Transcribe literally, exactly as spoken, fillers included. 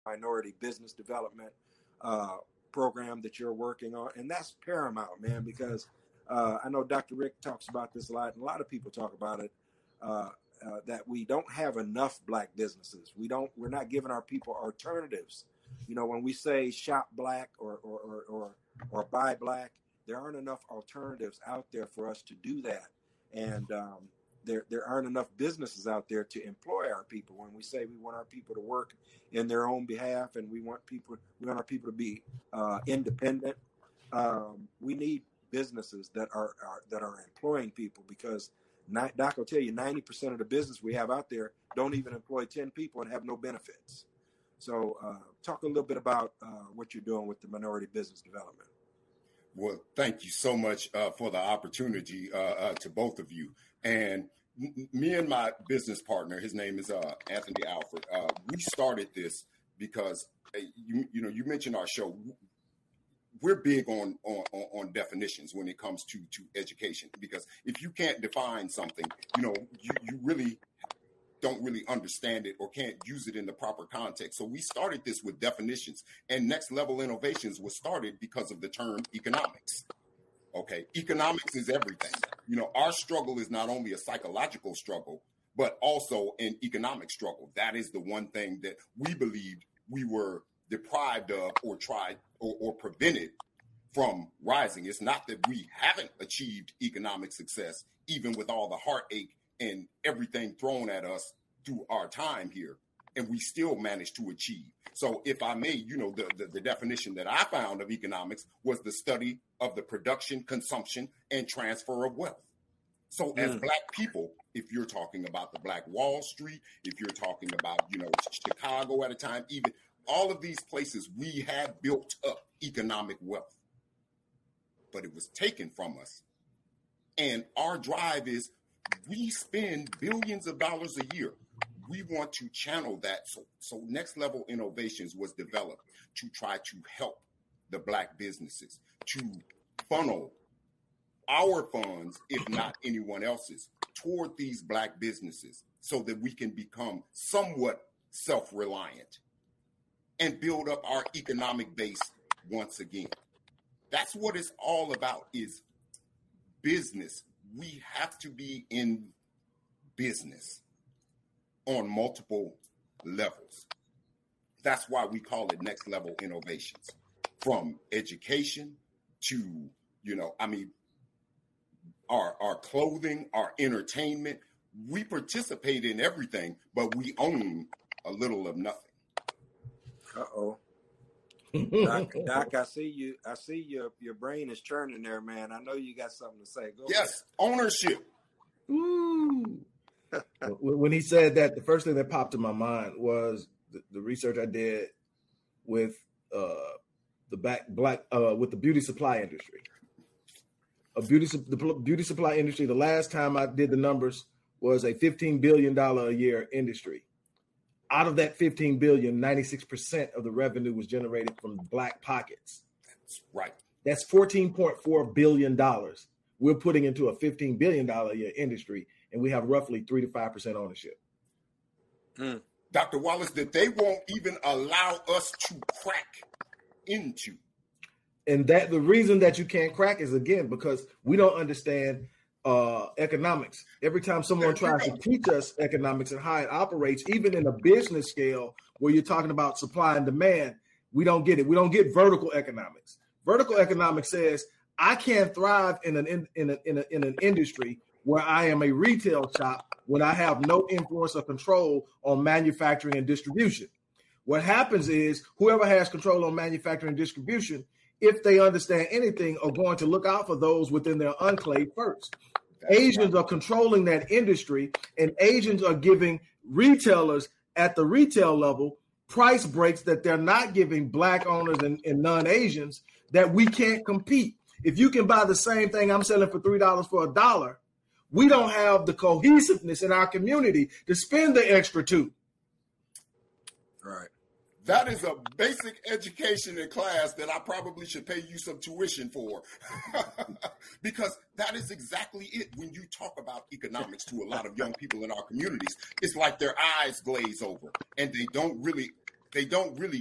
minority business development uh, program that you're working on. And that's paramount, man, because uh, I know Doctor Rick talks about this a lot, and a lot of people talk about it, uh, uh, that we don't have enough black businesses. We don't, we're not giving our people alternatives. You know, when we say shop black or, or, or, or, or buy black, there aren't enough alternatives out there for us to do that. And um, there there aren't enough businesses out there to employ our people. When we say we want our people to work in their own behalf, and we want people we want our people to be uh, independent, um, we need businesses that are, are that are employing people, because not, Doc will tell you ninety percent of the business we have out there don't even employ ten people and have no benefits. So uh, talk a little bit about uh, what you're doing with the minority business development. Well, thank you so much uh, for the opportunity uh, uh, to both of you. And m- me and my business partner, his name is uh, Anthony Alfred. Uh, we started this because uh, you you know you mentioned our show. We're big on, on on definitions when it comes to to education, because if you can't define something, you know you you really don't really understand it or can't use it in the proper context. So we started this with definitions, and Next Level Innovations was started because of the term economics. Okay, economics is everything. You know, our struggle is not only a psychological struggle, but also an economic struggle. That is the one thing that we believed we were deprived of or tried or, or prevented from rising. It's not that we haven't achieved economic success, even with all the heartache and everything thrown at us through our time here, and we still managed to achieve. So if I may, you know, the, the, the definition that I found of economics was the study of the production, consumption, and transfer of wealth. So mm. as Black people, if you're talking about the Black Wall Street, if you're talking about, you know, Chicago at a time, even all of these places, we had built up economic wealth, but it was taken from us. And our drive is, we spend billions of dollars a year. We want to channel that. So, so Next Level Innovations was developed to try to help the Black businesses to funnel our funds, if not anyone else's, toward these Black businesses so that we can become somewhat self-reliant and build up our economic base once again. That's what it's all about, is business. We have to be in business on multiple levels. That's why we call it Next Level Innovations. From education to, you know, I mean, our, our clothing, our entertainment, we participate in everything, but we own a little of nothing. Uh-oh. Doc, Doc, I see you. I see your your brain is churning there, man. I know you got something to say. Go yes, ahead. Ownership. Ooh. When he said that, the first thing that popped in my mind was the, the research I did with uh, the back black uh, with the beauty supply industry. A beauty the beauty supply industry. The last time I did the numbers was a fifteen billion dollars a year industry. Out of that fifteen billion dollars, ninety-six percent of the revenue was generated from Black pockets. That's right. That's fourteen point four billion dollars we're putting into a fifteen billion dollars a year industry, and we have roughly three to five percent ownership. Mm. Doctor Wallace, that they won't even allow us to crack into. And that the reason that you can't crack is, again, because we don't understand uh, economics. Every time someone tries to teach us economics and how it operates, even in a business scale where you're talking about supply and demand, we don't get it. We don't get vertical economics. Vertical economics says I can't thrive in an in, in, a, in, a, in an industry where I am a retail shop when I have no influence or control on manufacturing and distribution. What happens is whoever has control on manufacturing and distribution, if they understand anything, are going to look out for those within their enclave first. That's Asians right. are controlling that industry, and Asians are giving retailers at the retail level price breaks that they're not giving Black owners and, and non-Asians, that we can't compete. If you can buy the same thing I'm selling for three dollars for a dollar, we don't have the cohesiveness in our community to spend the extra two. Right. That is a basic education in class that I probably should pay you some tuition for. Because that is exactly it. When you talk about economics to a lot of young people in our communities, it's like their eyes glaze over and they don't really they don't really